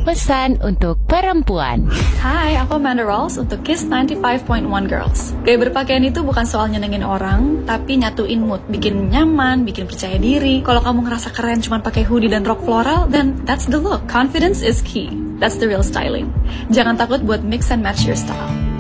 Pesan untuk perempuan. Hai, aku Amanda Rawls untuk Kiss 95.1 Girls. Gaya berpakaian itu bukan soal nyenengin orang, tapi nyatuin mood, bikin nyaman, bikin percaya diri. Kalau kamu ngerasa keren cuma pakai hoodie dan rok floral, then that's the look. Confidence is key. That's the real styling. Jangan takut buat mix and match your style.